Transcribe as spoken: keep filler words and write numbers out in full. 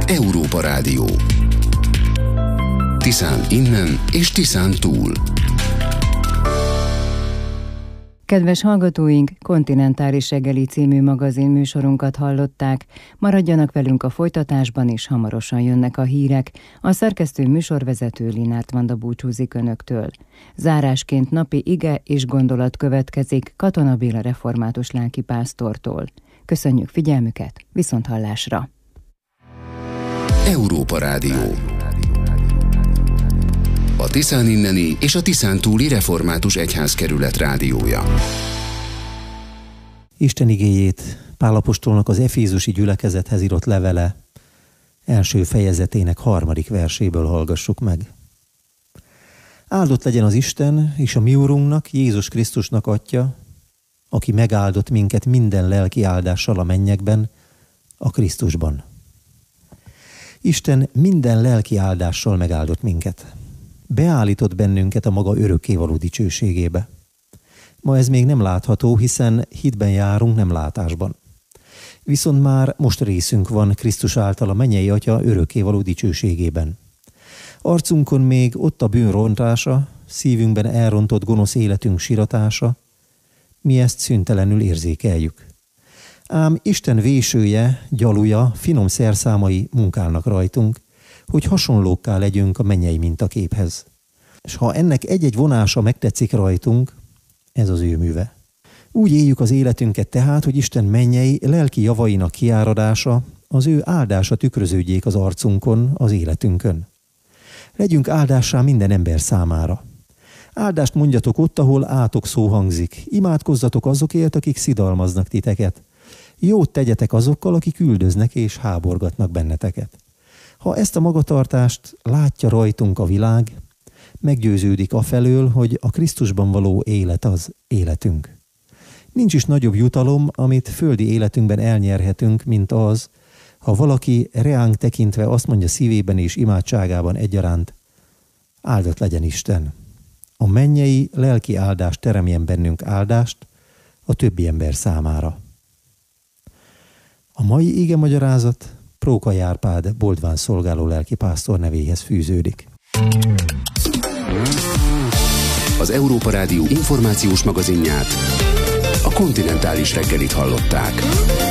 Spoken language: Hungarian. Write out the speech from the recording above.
Európa Rádió. Tiszán innen és Tiszán túl. Kedves hallgatóink, Kontinentális reggeli című magazin műsorunkat hallották. Maradjanak velünk a folytatásban, és hamarosan jönnek a hírek. A szerkesztő műsorvezető Linárt Vanda búcsúzik önöktől. Zárásként napi ige és gondolat következik Katona Béla református lelkipásztortól. Köszönjük figyelmüket, viszonthallásra! Európa Rádió. A Tiszán inneni és a Tiszán túli református egyházkerület rádiója. Isten igéjét Pál apostolnak az efézusi gyülekezethez írott levele első fejezetének harmadik verséből hallgassuk meg. Áldott legyen az Isten és a mi Urunknak, Jézus Krisztusnak Atya, aki megáldott minket minden lelki áldással a mennyekben, a Krisztusban. Isten minden lelki áldással megáldott minket. Beállított bennünket a maga örökkévaló dicsőségébe. Ma ez még nem látható, hiszen hitben járunk, nem látásban. Viszont már most részünk van Krisztus által a mennyei Atya örökkévaló dicsőségében. Arcunkon még ott a bűn rontása, szívünkben elrontott gonosz életünk siratása, mi ezt szüntelenül érzékeljük. Ám Isten vésője, gyalúja, finom szerszámai munkálnak rajtunk, hogy hasonlókká legyünk a mennyei mintaképhez. És ha ennek egy-egy vonása megtetszik rajtunk, ez az ő műve. Úgy éljük az életünket tehát, hogy Isten mennyei, lelki javainak kiáradása, az ő áldása tükröződjék az arcunkon, az életünkön. Legyünk áldássá minden ember számára. Áldást mondjatok ott, ahol átok szó hangzik. Imádkozzatok azokért, akik szidalmaznak titeket. Jót tegyetek azokkal, akik üldöznek és háborgatnak benneteket. Ha ezt a magatartást látja rajtunk a világ, meggyőződik afelől, hogy a Krisztusban való élet az életünk. Nincs is nagyobb jutalom, amit földi életünkben elnyerhetünk, mint az, ha valaki reánk tekintve azt mondja szívében és imádságában egyaránt: áldott legyen Isten. A mennyei lelki áldás teremjen bennünk áldást a többi ember számára. A mai ige magyarázat Prókai Árpád Boldván szolgáló lelkipásztor nevéhez fűződik. Az Európa Rádió információs magazinját, a Kontinentális reggelit hallották.